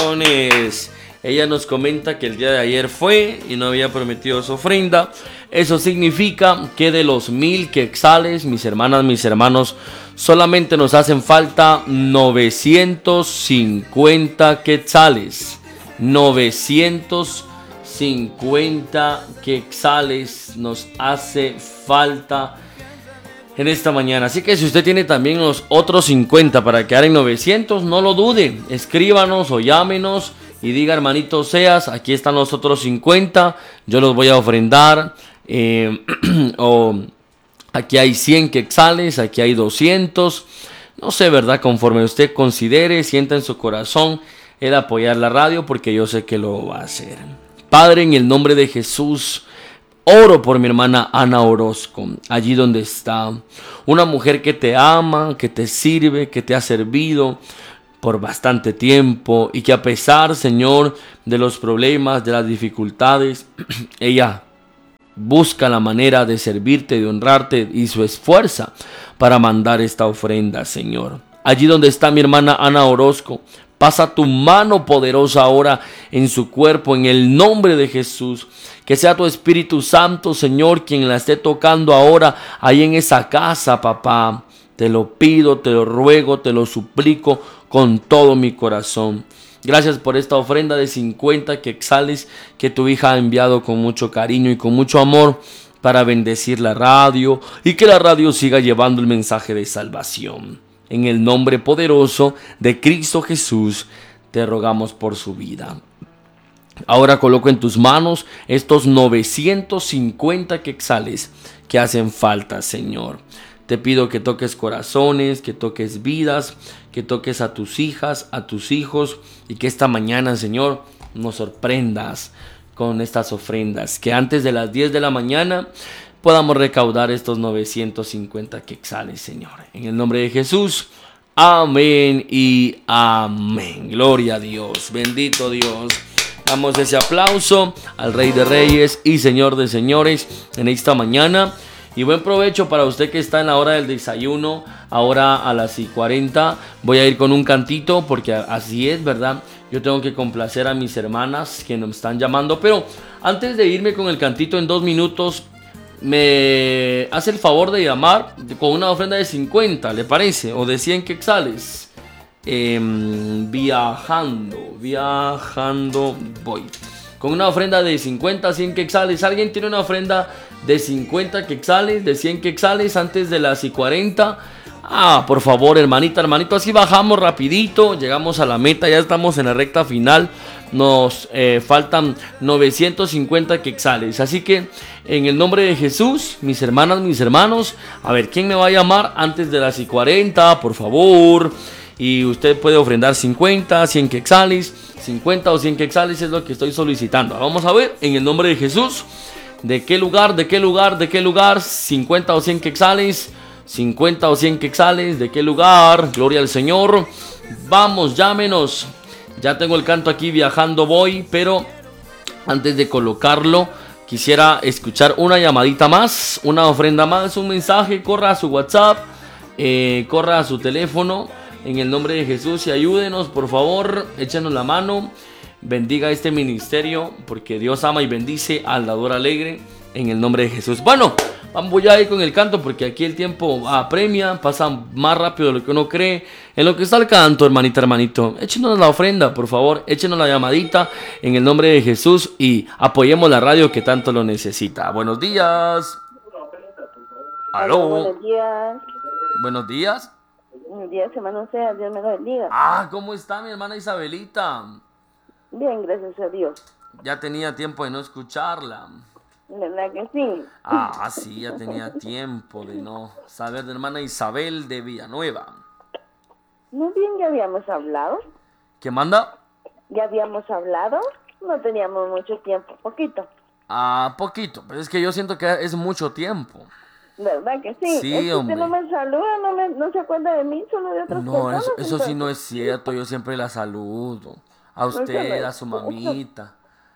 Ella nos comenta que el día de ayer fue y no había prometido su ofrenda. Eso significa que de los 1000 quetzales, mis hermanas, mis hermanos, solamente nos hacen falta 950 quetzales. 950 quetzales nos hace falta en esta mañana. Así que si usted tiene también los otros 50 para quedar en 900, no lo dude. Escríbanos o llámenos y diga: hermanito Seas, aquí están los otros 50, yo los voy a ofrendar. O aquí hay 100 quetzales, aquí hay 200. No sé, ¿verdad? Conforme usted considere, sienta en su corazón el apoyar la radio, porque yo sé que lo va a hacer. Padre, en el nombre de Jesús, oro por mi hermana Ana Orozco, allí donde está. Una mujer que te ama, que te sirve, que te ha servido por bastante tiempo, y que a pesar, Señor, de los problemas, de las dificultades, ella busca la manera de servirte, de honrarte, y se esfuerza para mandar esta ofrenda, Señor. Allí donde está mi hermana Ana Orozco, pasa tu mano poderosa ahora en su cuerpo, en el nombre de Jesús. Que sea tu Espíritu Santo, Señor, quien la esté tocando ahora ahí en esa casa, papá. Te lo pido, te lo ruego, te lo suplico con todo mi corazón. Gracias por esta ofrenda de 50 quetzales que tu hija ha enviado con mucho cariño y con mucho amor para bendecir la radio, y que la radio siga llevando el mensaje de salvación. En el nombre poderoso de Cristo Jesús, te rogamos por su vida. Ahora coloco en tus manos estos 950 quetzales que hacen falta, Señor. Te pido que toques corazones, que toques vidas, que toques a tus hijas, a tus hijos, y que esta mañana, Señor, nos sorprendas con estas ofrendas. Que antes de las 10 de la mañana podamos recaudar estos 950 quetzales, Señor. En el nombre de Jesús, amén y amén. Gloria a Dios, bendito Dios. Damos ese aplauso al Rey de Reyes y Señor de Señores en esta mañana. Y buen provecho para usted que está en la hora del desayuno. Ahora a las 40 voy a ir con un cantito, porque así es, ¿verdad? Yo tengo que complacer a mis hermanas que nos están llamando. Pero antes de irme con el cantito en 2 minutos, me hace el favor de llamar con una ofrenda de 50, ¿le parece? O de 100 quetzales. Viajando voy. Con una ofrenda de 50, 100 quetzales. ¿Alguien tiene una ofrenda de 50 quetzales, de 100 quetzales antes de las 40? Por favor, hermanita, hermanito, así bajamos rapidito, llegamos a la meta, ya estamos en la recta final. Nos faltan 950 quetzales. Así que en el nombre de Jesús, mis hermanas, mis hermanos, a ver, ¿quién me va a llamar antes de las 40? Por favor. Y usted puede ofrendar 50, 100 quetzales, 50 o 100 quetzales es lo que estoy solicitando. Vamos a ver, en el nombre de Jesús, ¿de qué lugar, de qué lugar, de qué lugar? 50 o 100 quetzales, 50 o 100 quetzales, ¿de qué lugar? Gloria al Señor. Vamos, llámenos. Ya tengo el canto aquí, viajando voy, pero antes de colocarlo, quisiera escuchar una llamadita más, una ofrenda más, un mensaje. Corra a su WhatsApp, corra a su teléfono. En el nombre de Jesús, y ayúdenos, por favor, échenos la mano, bendiga este ministerio, porque Dios ama y bendice al dador alegre, en el nombre de Jesús. Bueno, vamos ya a ir con el canto, porque aquí el tiempo apremia, pasa más rápido de lo que uno cree. En lo que está el canto, hermanita, hermanito, échenos la ofrenda, por favor, échenos la llamadita, en el nombre de Jesús, y apoyemos la radio que tanto lo necesita. Buenos días. Aló. Buenos días. Buenos días. Buenos días, hermano Sea, Dios me lo bendiga. ¿Cómo está mi hermana Isabelita? Bien, gracias a Dios. Ya tenía tiempo de no escucharla. ¿Verdad que sí? Sí, ya tenía tiempo de no saber de hermana Isabel de Villanueva. Muy bien, ya habíamos hablado. ¿Qué manda? Ya habíamos hablado. No teníamos mucho tiempo, poquito. Poquito, pero es que yo siento que es mucho tiempo. ¿Verdad que sí? Sí, es que hombre. usted no me saluda, no se acuerda de mí, solo de otras personas. No, eso sí no es cierto, yo siempre la saludo. A usted, a su mamita.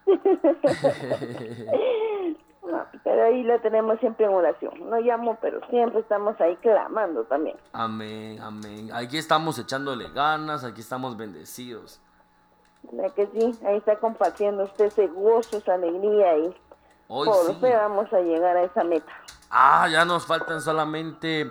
No, pero ahí la tenemos siempre en oración. No llamo, pero siempre estamos ahí clamando también. Amén, amén. Aquí estamos echándole ganas, aquí estamos bendecidos. ¿Verdad que sí? Ahí está compartiendo usted ese gozo, esa alegría y Hoy por sí. fe vamos a llegar a esa meta. Ya nos faltan solamente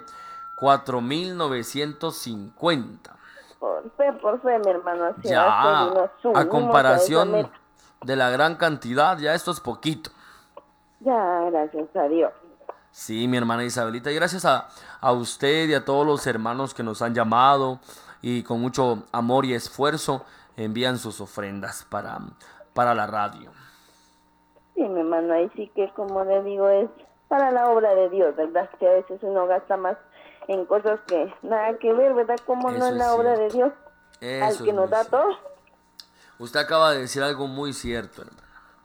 4.950. Por fe, mi hermano, así va a ser y Ya, nos a subimos a esa comparación meta. de la gran cantidad, ya esto es poquito. Ya, gracias a Dios. Sí, mi hermana Isabelita, y gracias a usted y a todos los hermanos que nos han llamado y con mucho amor y esfuerzo envían sus ofrendas para la radio. Sí, mi hermano, ahí sí que, como le digo, es para la obra de Dios, ¿verdad? Que a veces uno gasta más en cosas que nada que ver, ¿verdad? Como no Eso es es la obra de cierto, Dios, al eso que es nos muy da cierto. todo. Usted acaba de decir algo muy cierto, hermana.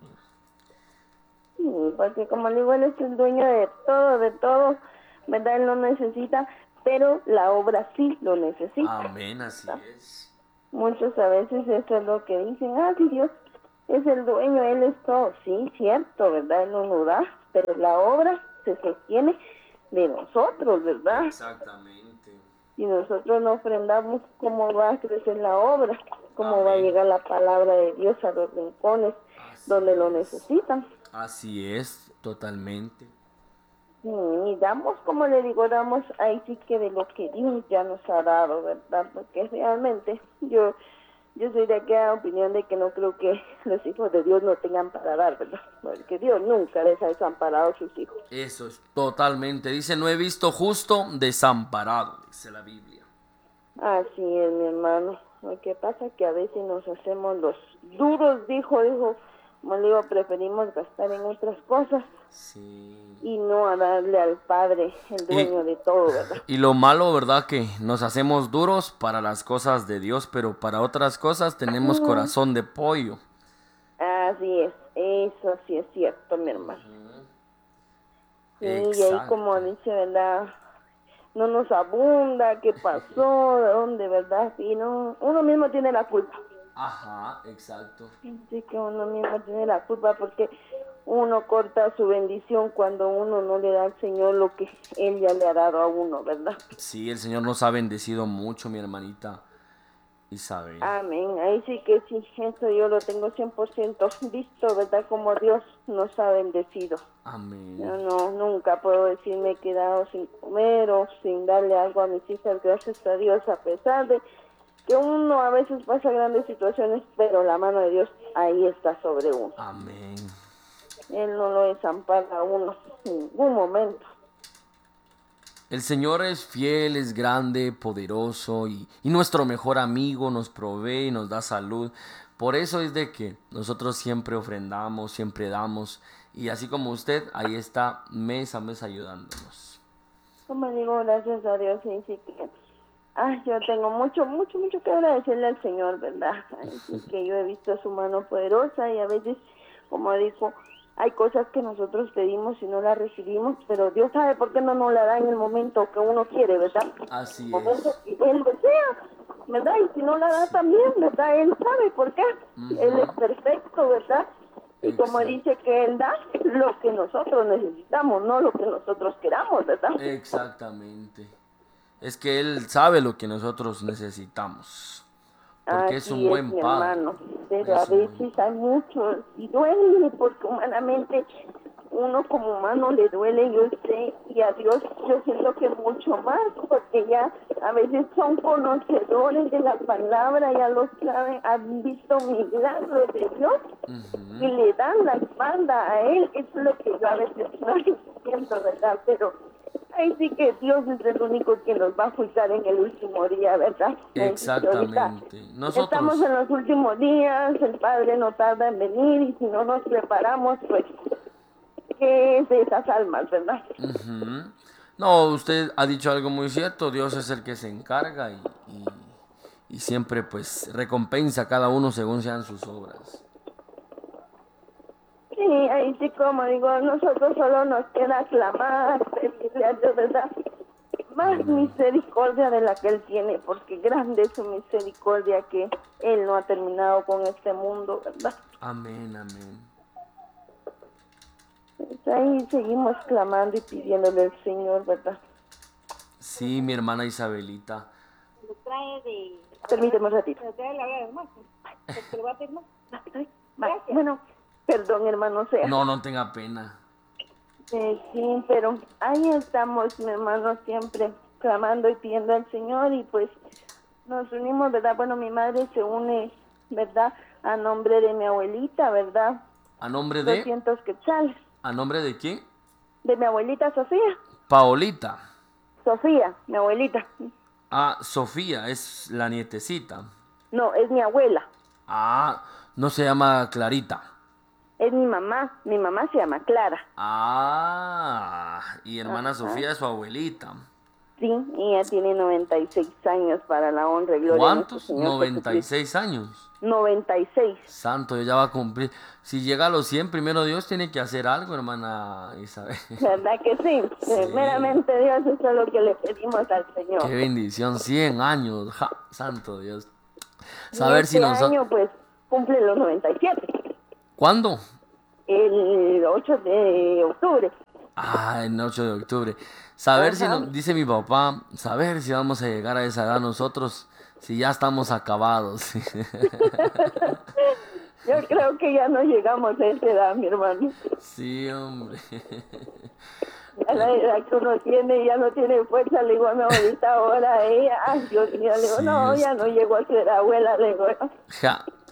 Sí, porque como le digo, Él es el dueño de todo, ¿verdad? Él no necesita, pero la obra sí lo necesita, Amén, así ¿verdad? es. Muchos a veces eso es lo que dicen, sí, Dios es el dueño, Él es todo. Sí, cierto, ¿verdad? Él nos lo da, pero la obra se sostiene de nosotros, ¿verdad? Exactamente. Si nosotros no ofrendamos, ¿cómo va a crecer la obra? ¿Cómo va a Amén. llegar la palabra de Dios a los rincones Así donde lo es. necesitan? Así es, totalmente. Sí, y damos, como le digo, damos ahí sí que de lo que Dios ya nos ha dado, ¿verdad? Porque realmente yo soy de aquella opinión de que no creo que los hijos de Dios no tengan para dar, ¿verdad? Porque Dios nunca les ha desamparado a sus hijos. Eso es totalmente. Dice, no he visto justo desamparado, dice la Biblia. Así es, mi hermano. Lo que pasa es que a veces nos hacemos los duros, dijo, como le digo, preferimos gastar en otras cosas Sí. y no a darle al Padre, el Y, dueño de todo, ¿verdad? y lo malo, ¿verdad? Que nos hacemos duros para las cosas de Dios, pero para otras cosas tenemos Mm, corazón de pollo. así es, eso sí es cierto, mi hermano. Sí, y ahí como Exacto. dice, ¿verdad? No nos abunda, ¿qué pasó? ¿De dónde, verdad? Y no, uno mismo tiene la culpa. Ajá, exacto. Sí que uno mismo tiene la culpa porque uno corta su bendición cuando uno no le da al Señor lo que Él ya le ha dado a uno, ¿verdad? Sí, el Señor nos ha bendecido mucho, mi hermanita Isabel. Amén. Ahí sí que sí, eso yo lo tengo 100% visto, ¿verdad? Como Dios nos ha bendecido. Amén. Yo no, nunca puedo decir me he quedado sin comer o sin darle algo a mis hijas, gracias a Dios, a pesar de que uno a veces pasa grandes situaciones, pero la mano de Dios ahí está sobre uno. Amén. Él no lo desampara a uno en ningún momento. El Señor es fiel, es grande, poderoso y nuestro mejor amigo, nos provee y nos da salud. Por eso es de que nosotros siempre ofrendamos, siempre damos y así como usted, ahí está mes a mes ayudándonos. Como digo, gracias a Dios, y sí que yo tengo mucho que agradecerle al Señor, ¿verdad? Así que yo he visto su mano poderosa y a veces, como dijo, hay cosas que nosotros pedimos y no las recibimos, pero Dios sabe por qué no nos la da en el momento que uno quiere, ¿verdad? En el Así momento es. que Él desea, ¿verdad? Y si no la da Sí. también, ¿verdad? Él sabe por qué. Él es Ujú. perfecto, ¿verdad? Y como Exacto. dice que Él da lo que nosotros necesitamos, no lo que nosotros queramos, ¿verdad? Exactamente. Es que Él sabe lo que nosotros necesitamos. Porque es un Así es, buen mi padre. hermano, pero a Es un buen veces hay padre. muchos y duele porque humanamente uno como humano le duele, yo sé, y a Dios yo siento que mucho más, porque ya a veces son conocedores de la palabra, ya lo saben, han visto milagros de Dios y Ujú. le dan la espalda a Él, eso es lo que yo a veces no entiendo, ¿verdad? Pero ahí sí que Dios es el único que nos va a juzgar en el último día, ¿verdad? Ahí sí que ahorita Exactamente. estamos Nosotros. en los últimos días, el Padre no tarda en venir y si no nos preparamos, pues, ¿qué es de esas almas, verdad? Ujú. No, usted ha dicho algo muy cierto. Dios es el que se encarga y siempre pues recompensa a cada uno según sean sus obras. Sí, ahí sí como digo, nosotros solo nos queda clamar, pedirle a Dios, ¿verdad? Más Amén. misericordia de la que Él tiene, porque grande es su misericordia que Él no ha terminado con este mundo, ¿verdad? Amén, amén. Pues ahí seguimos clamando y pidiéndole al Señor, ¿verdad? Sí, mi hermana Isabelita. Permíteme un ratito. Porque va a firmar. Bueno, perdón, hermano, sea. No, no tenga pena. Sí, pero ahí estamos, mi hermano, siempre clamando y pidiendo al Señor y pues nos unimos, ¿verdad? Bueno, mi madre se une, ¿verdad? A nombre de mi abuelita, ¿verdad? ¿A nombre de? 200 quetzales. ¿A nombre de quién? De mi abuelita Sofía. Paolita. Sofía, mi abuelita. Ah, Sofía, es la nietecita. No, es mi abuela. Ah, no se llama Clarita. Es mi mamá se llama Clara. Ah, y hermana Ajá. Sofía es su abuelita. Sí, y ella tiene 96 años para la honra y gloria de nuestro ¿Cuántos? Señor Jesucristo. 96 años. 96. Santo, ya va a cumplir. Si llega a los 100, primero Dios tiene que hacer algo, hermana Isabel. ¿Verdad que sí? Sí. Meramente Dios, eso es lo que le pedimos al Señor. Qué bendición, 100 años. Ja, santo Dios. Y Saber si este nos... año pues cumple los 97. ¿Cuándo? El 8 de octubre. Ah, el 8 de octubre. Saber si Ajá. nos... Dice mi papá, saber si vamos a llegar a esa edad nosotros, si ya estamos acabados. Yo creo que ya no llegamos a esa edad, mi hermano. Sí, hombre. Ya la edad que uno tiene ya no tiene fuerza, le digo a mi abuelita ahora, ella, ay Dios mío, le digo, Sí, no, ya no llego a ser abuela, le digo. Ja,